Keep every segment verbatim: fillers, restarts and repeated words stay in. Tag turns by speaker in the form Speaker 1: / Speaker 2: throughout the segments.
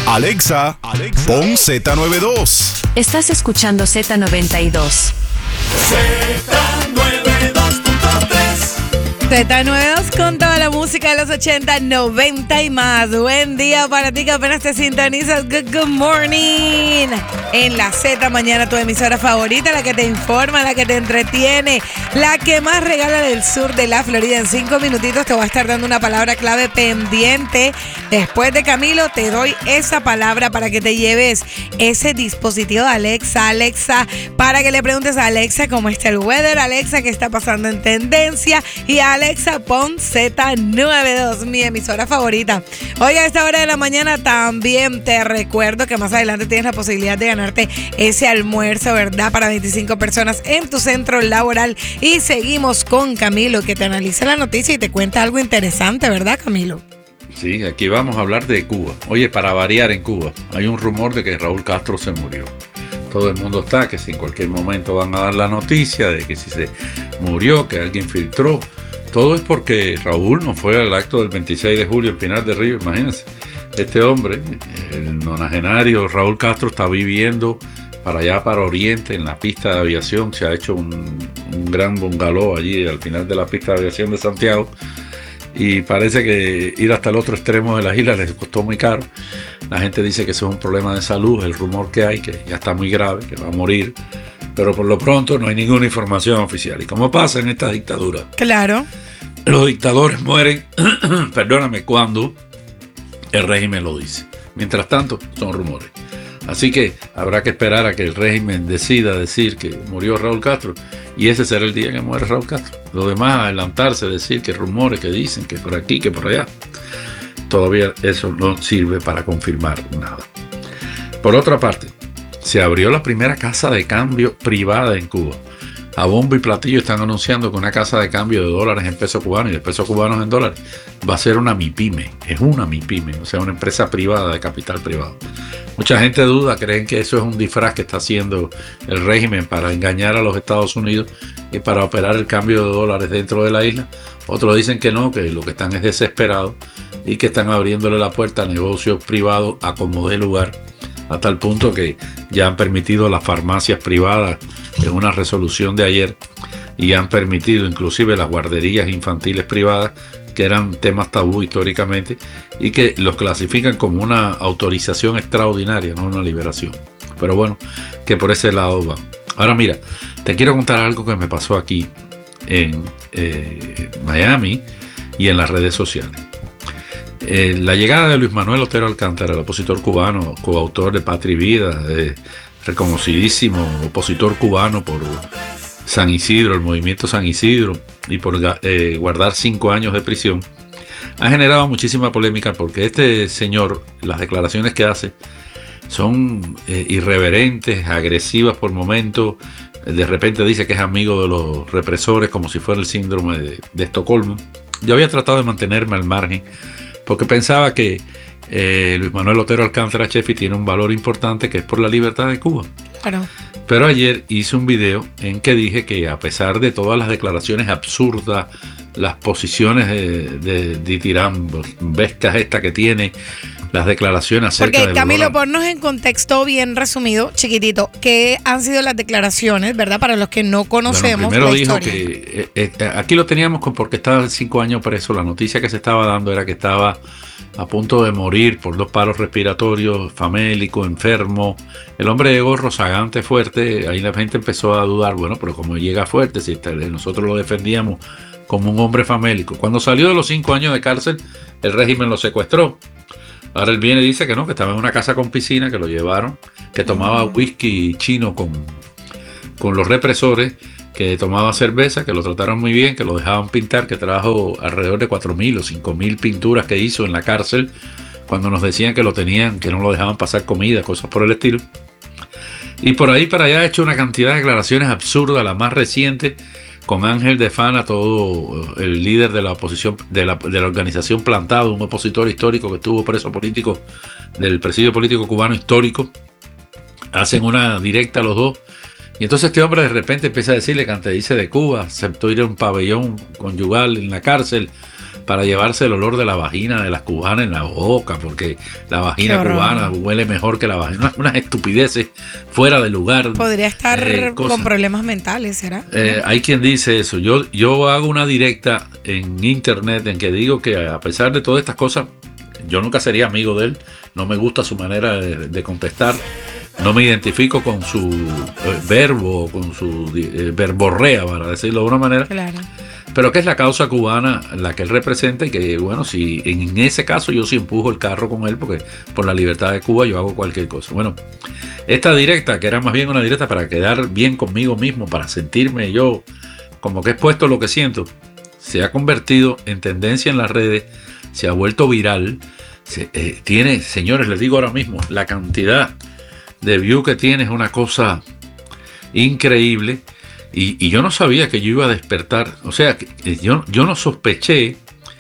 Speaker 1: Alexa, Alexa, pon Z noventa y dos.
Speaker 2: Estás escuchando Z noventa y dos.
Speaker 3: Z noventa y dos punto tres.
Speaker 4: Z noventa y dos con toda la música de los ochenta, noventa y más. Buen día para ti que apenas te sintonizas. Good, good morning. En la Z Mañana, tu emisora favorita, la que te informa, la que te entretiene, la que más regala del sur de la Florida. En cinco minutitos te voy a estar dando una palabra clave pendiente. Después de Camilo, te doy esa palabra para que te lleves ese dispositivo de Alexa. Alexa, para que le preguntes a Alexa cómo está el weather. Alexa, qué está pasando en tendencia. Y a Alexa, pon Z noventa y dos, mi emisora favorita. Hoy a esta hora de la mañana también te recuerdo que más adelante tienes la posibilidad de ganarte ese almuerzo, ¿verdad? Para veinticinco personas en tu centro laboral. Y seguimos con Camilo, que te analiza la noticia y te cuenta algo interesante, ¿verdad, Camilo?
Speaker 5: Sí, aquí vamos a hablar de Cuba. Oye, para variar en Cuba, hay un rumor de que Raúl Castro se murió. Todo el mundo está, que si en cualquier momento van a dar la noticia de que si se murió, que alguien filtró. Todo es porque Raúl no fue al acto del veintiséis de julio en Pinar del Río, imagínense. Este hombre, el nonagenario Raúl Castro, está viviendo para allá, para Oriente, en la pista de aviación. Se ha hecho un, un gran bungalow allí al final de la pista de aviación de Santiago. Y parece que ir hasta el otro extremo de la isla les costó muy caro. La gente dice que eso es un problema de salud, el rumor que hay, que ya está muy grave, que va a morir. Pero por lo pronto no hay ninguna información oficial. Y como pasa en esta dictadura,
Speaker 4: claro,
Speaker 5: los dictadores mueren, perdóname, cuando el régimen lo dice. Mientras tanto, son rumores. Así que habrá que esperar a que el régimen decida decir que murió Raúl Castro, y ese será el día que muere Raúl Castro. Lo demás, adelantarse, decir que rumores, que dicen, que por aquí, que por allá, todavía eso no sirve para confirmar nada. Por otra parte, se abrió la primera casa de cambio privada en Cuba. A bombo y platillo están anunciando que una casa de cambio de dólares en pesos cubanos y de pesos cubanos en dólares va a ser una MIPYME. Es una MIPYME, o sea, una empresa privada de capital privado. Mucha gente duda, creen que eso es un disfraz que está haciendo el régimen para engañar a los Estados Unidos y para operar el cambio de dólares dentro de la isla. Otros dicen que no, que lo que están es desesperados y que están abriéndole la puerta a negocios privados a como dé lugar, a tal punto que ya han permitido las farmacias privadas en una resolución de ayer, y han permitido inclusive las guarderías infantiles privadas, que eran temas tabú históricamente, y que los clasifican como una autorización extraordinaria, no una liberación. Pero bueno, que por ese lado va. Ahora mira, te quiero contar algo que me pasó aquí en eh, Miami y en las redes sociales. Eh, la llegada de Luis Manuel Otero Alcántara, el opositor cubano, coautor de Patria y Vida, eh, reconocidísimo opositor cubano por San Isidro, el movimiento San Isidro, y por eh, guardar cinco años de prisión, ha generado muchísima polémica porque este señor, las declaraciones que hace son eh, irreverentes, agresivas por momentos. De repente dice que es amigo de los represores, como si fuera el síndrome de, de Estocolmo. Yo había tratado de mantenerme al margen porque pensaba que eh, Luis Manuel Otero Alcántara Chefi tiene un valor importante, que es por la libertad de Cuba.
Speaker 4: claro.
Speaker 5: Pero ayer hice un video en que dije que a pesar de todas las declaraciones absurdas, las posiciones de, de, de tirambescas esta que tiene, las declaraciones acerca
Speaker 4: Porque
Speaker 5: de
Speaker 4: Camilo,
Speaker 5: dólar.
Speaker 4: ponnos en contexto bien resumido, chiquitito, ¿qué han sido las declaraciones, verdad? Para los que no conocemos
Speaker 5: Bueno, primero
Speaker 4: la
Speaker 5: dijo
Speaker 4: historia.
Speaker 5: que eh, eh, aquí lo teníamos con porque estaba cinco años preso. La noticia que se estaba dando era que estaba a punto de morir por dos paros respiratorios, famélico, enfermo. El hombre llegó rozagante, fuerte. Ahí la gente empezó a dudar, bueno, pero como llega fuerte, si nosotros lo defendíamos como un hombre famélico. Cuando salió de los cinco años de cárcel, el régimen lo secuestró. Ahora él viene y dice que no, que estaba en una casa con piscina, que lo llevaron, que tomaba whisky chino con, con los represores, que tomaba cerveza, que lo trataron muy bien, que lo dejaban pintar, que trajo alrededor de cuatro mil o cinco mil pinturas que hizo en la cárcel, cuando nos decían que lo tenían, que no lo dejaban pasar comida, cosas por el estilo. Y por ahí para allá ha hecho una cantidad de declaraciones absurdas, la más reciente, con Ángel de Fana, todo el líder de la oposición, de la, de la organización Plantado, un opositor histórico que estuvo preso político del presidio político cubano histórico. Hacen una directa los dos. Y entonces este hombre de repente empieza a decirle que antes dice de Cuba, aceptó ir a un pabellón conyugal en la cárcel, para llevarse el olor de la vagina de las cubanas en la boca, porque la vagina cubana huele mejor que la vagina. Unas estupideces fuera de lugar.
Speaker 4: Podría estar eh, con problemas mentales, ¿será?
Speaker 5: Eh, hay quien dice eso. Yo, yo hago una directa en internet en que digo que a pesar de todas estas cosas, yo nunca sería amigo de él. No me gusta su manera de, de contestar. No me identifico con su eh, verbo, con su eh, verborrea, para decirlo de una manera.
Speaker 4: Claro.
Speaker 5: Pero que es la causa cubana la que él representa y que, bueno, si en ese caso yo sí empujo el carro con él, porque por la libertad de Cuba yo hago cualquier cosa. Bueno, esta directa, que era más bien una directa para quedar bien conmigo mismo, para sentirme yo como que he expuesto lo que siento, se ha convertido en tendencia en las redes, se ha vuelto viral, se, eh, tiene, señores, les digo ahora mismo, la cantidad de view que tiene es una cosa increíble. Y, y yo no sabía que yo iba a despertar, o sea, que yo, yo no sospeché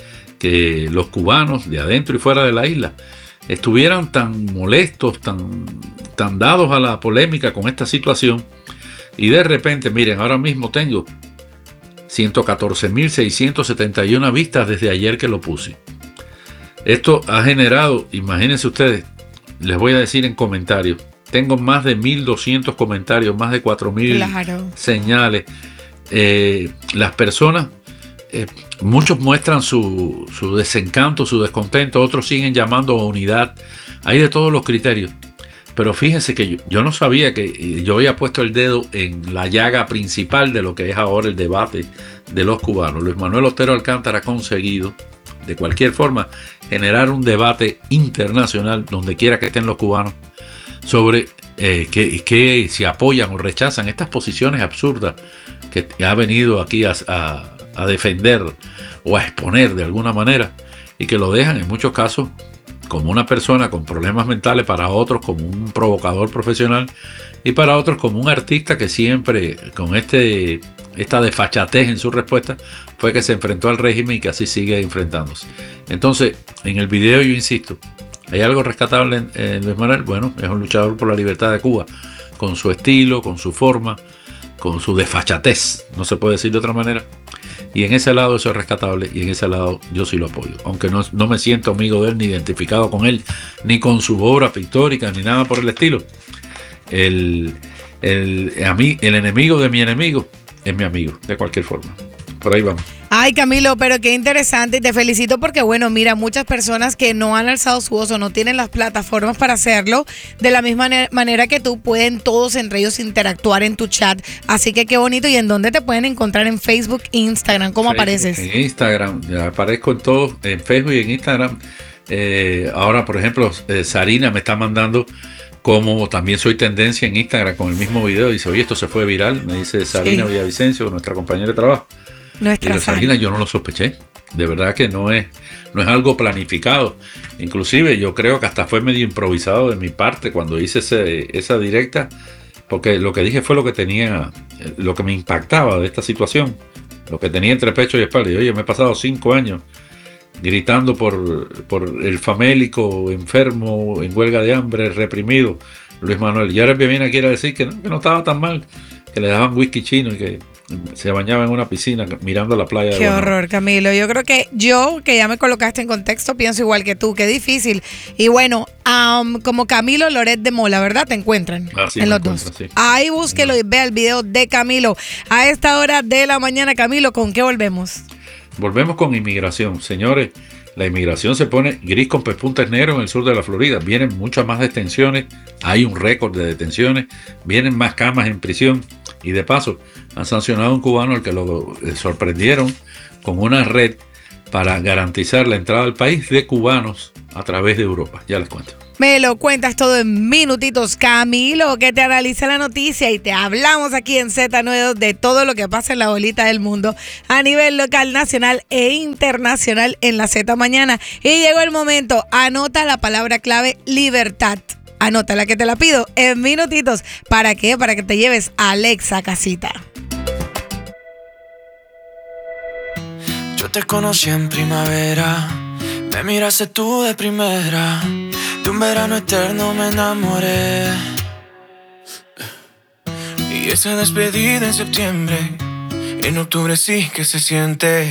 Speaker 5: que los cubanos de adentro y fuera de la isla estuvieran tan molestos, tan, tan dados a la polémica con esta situación. Y de repente, miren, ahora mismo tengo ciento catorce mil seiscientas setenta y una vistas desde ayer que lo puse. Esto ha generado, imagínense ustedes, les voy a decir en comentarios, tengo más de mil doscientos comentarios, más de cuatro mil claro. señales. Eh, las personas, eh, muchos muestran su, su desencanto, su descontento, otros siguen llamando a unidad. Hay de todos los criterios. Pero fíjense que yo, yo no sabía que yo había puesto el dedo en la llaga principal de lo que es ahora el debate de los cubanos. Luis Manuel Otero Alcántara ha conseguido, de cualquier forma, generar un debate internacional donde quiera que estén los cubanos, sobre eh, que, que si apoyan o rechazan estas posiciones absurdas que ha venido aquí a, a, a defender o a exponer de alguna manera, y que lo dejan en muchos casos como una persona con problemas mentales, para otros como un provocador profesional y para otros como un artista que siempre con este, esta desfachatez en su respuesta fue que se enfrentó al régimen y que así sigue enfrentándose. Entonces, en el video yo insisto, ¿hay algo rescatable en, en Luis Manuel? Bueno, es un luchador por la libertad de Cuba, con su estilo, con su forma, con su desfachatez, no se puede decir de otra manera. Y en ese lado eso es rescatable, y en ese lado yo sí lo apoyo. Aunque no, no me siento amigo de él, ni identificado con él, ni con su obra pictórica, ni nada por el estilo. El, el, a mí, el enemigo de mi enemigo es mi amigo, de cualquier forma. Por ahí vamos.
Speaker 4: Ay, Camilo, pero qué interesante, y te felicito porque, bueno, mira, muchas personas que no han alzado su voz o no tienen las plataformas para hacerlo, de la misma manera que tú, pueden todos entre ellos interactuar en tu chat. Así que qué bonito. ¿Y en dónde te pueden encontrar? En Facebook, Instagram, ¿cómo Facebook, apareces?
Speaker 5: En Instagram, aparezco en todo, en Facebook y en Instagram. Eh, ahora, por ejemplo, eh, Sarina me está mandando, como también soy tendencia en Instagram con el mismo video, dice, oye, esto se fue viral, me dice Sarina sí. Villavicencio, nuestra compañera de trabajo.
Speaker 4: Nuestra
Speaker 5: y Sarina yo no lo sospeché, de verdad que no es, no es algo planificado. Inclusive yo creo que hasta fue medio improvisado de mi parte cuando hice ese, esa directa, porque lo que dije fue lo que tenía, lo que me impactaba de esta situación, lo que tenía entre pecho y espalda. Y oye, me he pasado cinco años gritando por, por el famélico, enfermo, en huelga de hambre, reprimido, Luis Manuel. Y ahora viene a quiere decir que no, que no estaba tan mal, que le daban whisky chino y que se bañaba en una piscina mirando la playa.
Speaker 4: Qué de horror, Camilo. Yo creo que yo, que ya me colocaste en contexto, pienso igual que tú. Qué difícil. Y bueno, um, como Camilo Loret de Mola, ¿verdad? Te encuentran
Speaker 5: ah, sí,
Speaker 4: en los dos. Sí. Ahí búsquelo no. y vea el video de Camilo. A esta hora de la mañana, Camilo, ¿con qué volvemos?
Speaker 5: Volvemos con inmigración. Señores, la inmigración se pone gris con pespuntes negros en el sur de la Florida. Vienen muchas más detenciones. Hay un récord de detenciones. Vienen más camas en prisión. Y de paso, han sancionado a un cubano al que lo sorprendieron con una red para garantizar la entrada al país de cubanos a través de Europa. Ya les cuento.
Speaker 4: Me lo cuentas todo en minutitos, Camilo, que te analiza la noticia y te hablamos aquí en Z nueve de todo lo que pasa en la bolita del mundo a nivel local, nacional e internacional en la Z Mañana. Y llegó el momento, anota la palabra clave libertad. Anótala que te la pido en minutitos. ¿Para qué? Para que te lleves a Alexa a casita.
Speaker 6: Yo te conocí en primavera, me miraste tú de primera, de un verano eterno me enamoré. Y esa despedida en septiembre, en octubre sí que se siente.